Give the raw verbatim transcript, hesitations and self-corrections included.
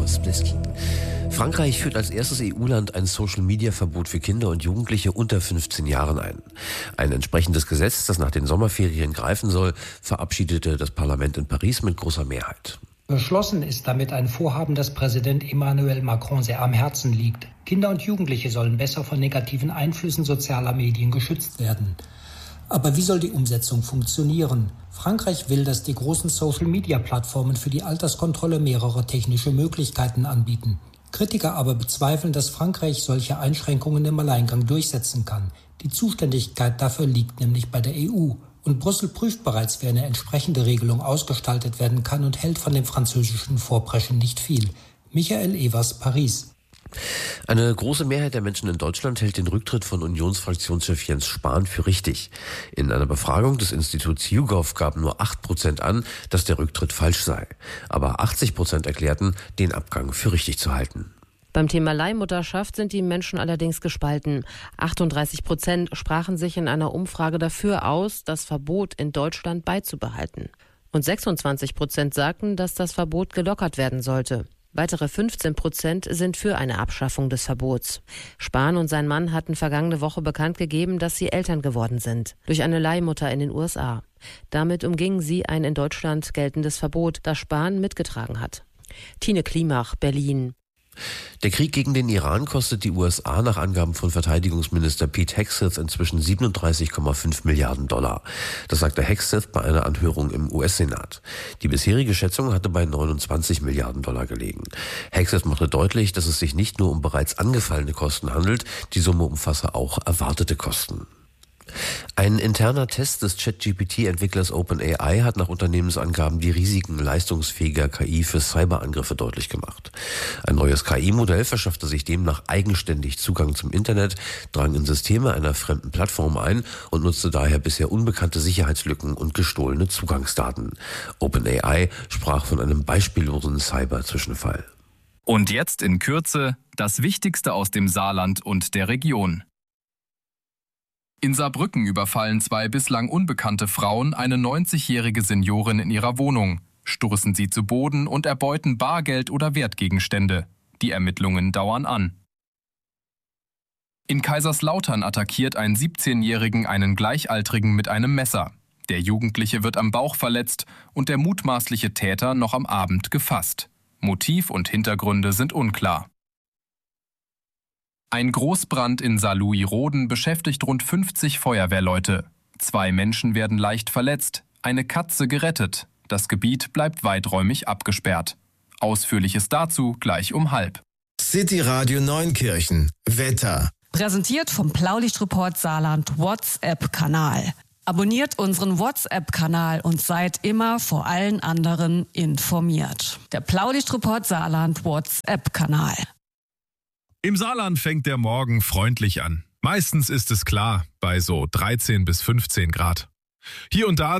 Thomas Blisky. Frankreich führt als erstes E U-Land ein Social-Media-Verbot für Kinder und Jugendliche unter fünfzehn Jahren ein. Ein entsprechendes Gesetz, das nach den Sommerferien greifen soll, verabschiedete das Parlament in Paris mit großer Mehrheit. Beschlossen ist damit ein Vorhaben, das Präsident Emmanuel Macron sehr am Herzen liegt. Kinder und Jugendliche sollen besser von negativen Einflüssen sozialer Medien geschützt werden. Aber wie soll die Umsetzung funktionieren? Frankreich will, dass die großen Social-Media-Plattformen für die Alterskontrolle mehrere technische Möglichkeiten anbieten. Kritiker aber bezweifeln, dass Frankreich solche Einschränkungen im Alleingang durchsetzen kann. Die Zuständigkeit dafür liegt nämlich bei der E U. Und Brüssel prüft bereits, wie eine entsprechende Regelung ausgestaltet werden kann und hält von dem französischen Vorpreschen nicht viel. Michael Evers, Paris. Eine große Mehrheit der Menschen in Deutschland hält den Rücktritt von Unionsfraktionschef Jens Spahn für richtig. In einer Befragung des Instituts YouGov gaben nur acht Prozent an, dass der Rücktritt falsch sei. Aber achtzig Prozent erklärten, den Abgang für richtig zu halten. Beim Thema Leihmutterschaft sind die Menschen allerdings gespalten. achtunddreißig Prozent sprachen sich in einer Umfrage dafür aus, das Verbot in Deutschland beizubehalten. Und sechsundzwanzig Prozent sagten, dass das Verbot gelockert werden sollte. Weitere fünfzehn Prozent sind für eine Abschaffung des Verbots. Spahn und sein Mann hatten vergangene Woche bekannt gegeben, dass sie Eltern geworden sind. Durch eine Leihmutter in den U S A. Damit umgingen sie ein in Deutschland geltendes Verbot, das Spahn mitgetragen hat. Tine Klimach, Berlin. Der Krieg gegen den Iran kostet die U S A nach Angaben von Verteidigungsminister Pete Hegseth inzwischen siebenunddreißig Komma fünf Milliarden Dollar. Das sagte Hegseth bei einer Anhörung im U S-Senat. Die bisherige Schätzung hatte bei neunundzwanzig Milliarden Dollar gelegen. Hegseth machte deutlich, dass es sich nicht nur um bereits angefallene Kosten handelt, die Summe umfasse auch erwartete Kosten. Ein interner Test des Chat-G P T-Entwicklers OpenAI hat nach Unternehmensangaben die Risiken leistungsfähiger K I für Cyberangriffe deutlich gemacht. Ein neues K I-Modell verschaffte sich demnach eigenständig Zugang zum Internet, drang in Systeme einer fremden Plattform ein und nutzte daher bisher unbekannte Sicherheitslücken und gestohlene Zugangsdaten. OpenAI sprach von einem beispiellosen Cyber-Zwischenfall. Und jetzt in Kürze das Wichtigste aus dem Saarland und der Region. In Saarbrücken überfallen zwei bislang unbekannte Frauen eine neunzigjährige Seniorin in ihrer Wohnung, stoßen sie zu Boden und erbeuten Bargeld oder Wertgegenstände. Die Ermittlungen dauern an. In Kaiserslautern attackiert ein siebzehnjährigen einen Gleichaltrigen mit einem Messer. Der Jugendliche wird am Bauch verletzt und der mutmaßliche Täter noch am Abend gefasst. Motiv und Hintergründe sind unklar. Ein Großbrand in Saarlouis-Roden beschäftigt rund fünfzig Feuerwehrleute. Zwei Menschen werden leicht verletzt, eine Katze gerettet. Das Gebiet bleibt weiträumig abgesperrt. Ausführliches dazu gleich um halb. City Radio Neunkirchen. Wetter. Präsentiert vom Blaulichtreport Saarland WhatsApp-Kanal. Abonniert unseren WhatsApp-Kanal und seid immer vor allen anderen informiert. Der Blaulichtreport Saarland WhatsApp-Kanal. Im Saarland fängt der Morgen freundlich an. Meistens ist es klar, bei so dreizehn bis fünfzehn Grad. Hier und da